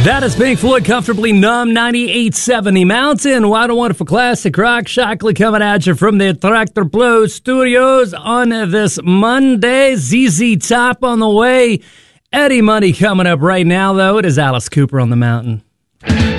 That is Pink Floyd, Comfortably Numb, 98.7 The Mountain. What a wonderful classic rock. Shockley coming at you from the Tractor Blow Studios on this Monday. ZZ Top on the way. Eddie Money coming up right now, though. It is Alice Cooper on the Mountain.